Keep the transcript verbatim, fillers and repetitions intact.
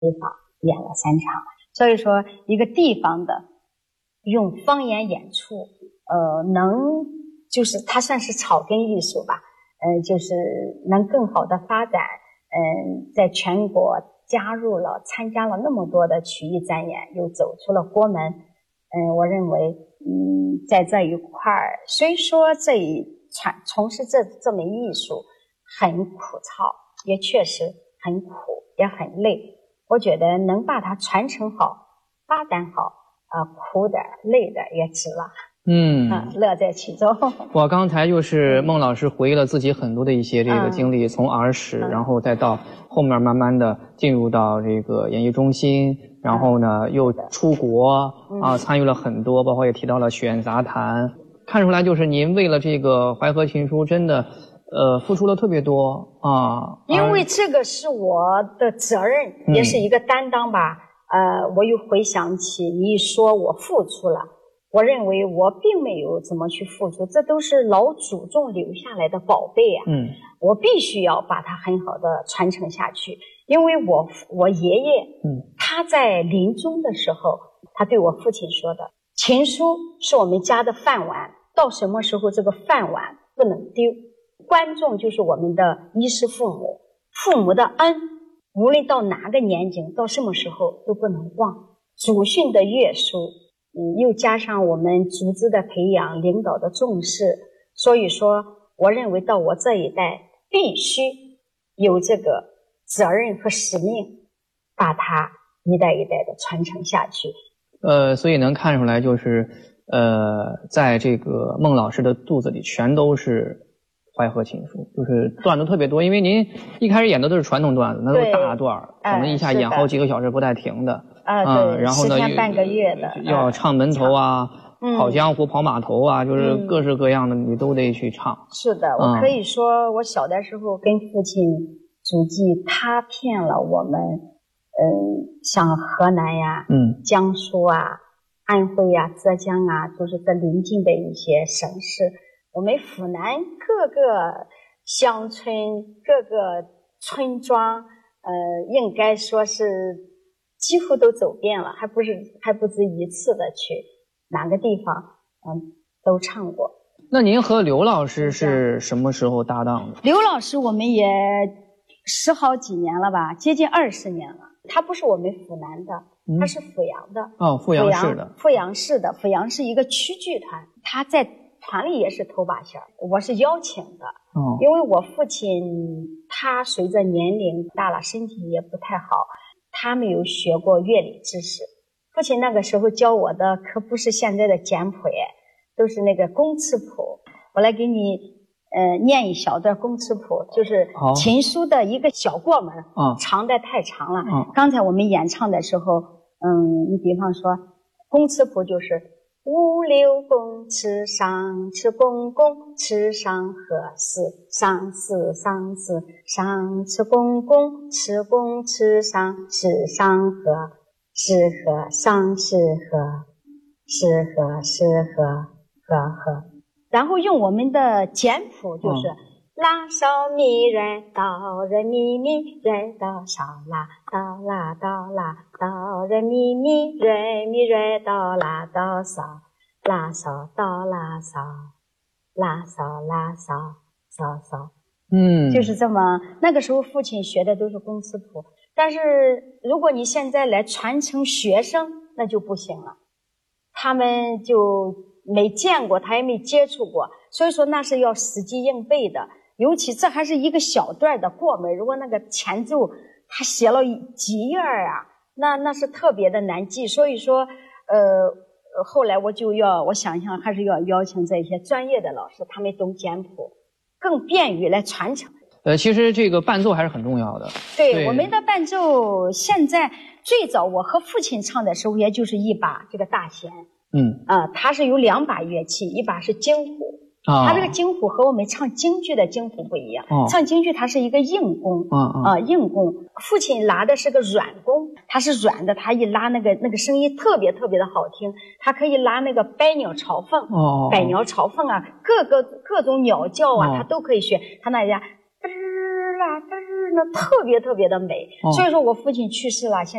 地方演了三场。所以说一个地方的用方言演出，呃，能就是它算是草根艺术吧，呃，就是能更好的发展，嗯、呃，在全国加入了参加了那么多的曲艺展演，又走出了国门，嗯、呃，我认为，嗯，在这一块儿，虽说这一传从事这这门艺术很苦操，也确实很苦，也很累。我觉得能把它传承好、发展好，啊、呃，苦点累点也值了。 嗯， 啊，乐在其中。 我刚才就是孟老师回忆了自己很多的一些这个经历， 嗯、 从儿时， 嗯、 然后再到后面慢慢的进入到这个演艺中心，然后呢、嗯、又出国、嗯、啊，参与了很多，包括也提到了曲苑杂谈，看出来就是您为了这个淮河琴书真的呃付出了特别多啊。 因为这个是我的责任，嗯、也是一个担当吧。呃，我又回想起你一说我付出了。我认为我并没有怎么去付出，这都是老祖宗留下来的宝贝啊。 嗯， 我必须要把它很好的传承下去，因为我我爷爷， 嗯， 他在临终的时候，他对我父亲说的，琴书是我们家的饭碗，到什么时候这个饭碗不能丢，观众就是我们的衣食父母，父母的恩，无论到哪个年纪，到什么时候都不能忘。祖训的约束。嗯，又加上我们组织的培养，领导的重视，所以说，我认为到我这一代必须有这个责任和使命，把它一代一代的传承下去。 呃，所以能看出来，就是呃，在这个孟老师的肚子里，全都是淮河琴书，就是段子特别多。因为您一开始演的都是传统段子，那都是大段，可能一下演好几个小时不带停的。 啊，对、 嗯，然后呢， 十天半个月的， 要唱门头啊， 嗯、 跑江湖、跑码头啊，就是各式各样的，你都得去唱。 是的，我可以说，我小的时候跟父亲祖籍踏遍了我们，嗯，像河南呀、 嗯、 江苏啊、安徽呀、浙江啊，就是这邻近的一些省市。我们府南各个乡村、各个村庄，呃，应该说是。几乎都走遍了，还不是还不止一次的去哪个地方，嗯，都唱过。 那您和刘老师是什么时候搭档的？ 刘老师我们也十好几年了吧，接近二十年了。他不是我们府南的，嗯、他是阜阳的。 哦，阜阳市的。 阜阳市的，阜阳是一个曲剧团，他在团里也是头把弦，我是邀请的。 哦， 因为我父亲他随着年龄大了，身体也不太好。他没有学过乐理知识，父亲那个时候教我的可不是现在的简谱，都是那个工词谱。我来给你呃念一小段工词谱，就是琴书的一个小过门， 哦、 长的太长了。 哦、 刚才我们演唱的时候，嗯，你比方说工词谱就是五六公尺上尺公公尺上合四上四上四上尺公公尺公尺上尺上合是合上是合是合是合合合，然后用我们的简谱就是、嗯、拉烧咪来哆来咪咪来哆烧拉哆拉哆拉哆来咪咪来咪来哆拉哆烧拉烧哆拉烧拉烧拉烧烧烧， 嗯， 就是这么。那个时候父亲学的都是工词谱，但是如果你现在来传承学生，那就不行了，他们就没见过，他也没接触过，所以说那是要死记硬背的。尤其这还是一个小段的过门，如果那个前奏他写了几页啊，那那是特别的难记。所以说呃后来我就要我想想还是要邀请这些专业的老师，他们懂简谱，更便于来传承。 呃其实这个伴奏还是很重要的。 对，对我们的伴奏现在最早我和父亲唱的时候也就是一把这个大弦。 嗯啊、呃，它是有两把乐器，一把是京胡。 啊， 它这个京胡和我们唱京剧的京胡不一样。 哦、 唱京剧它是一个硬弓， 啊啊、呃、硬弓。父亲拉的是个软弓，它是软的，它一拉那个那个声音特别特别的好听。它可以拉那个百鸟朝凤， 哦， 百鸟朝凤啊，各个各种鸟叫啊， 哦、 它都可以学。它那家嘚啊，但是呢特别特别的美。 哦、 所以说我父亲去世了，现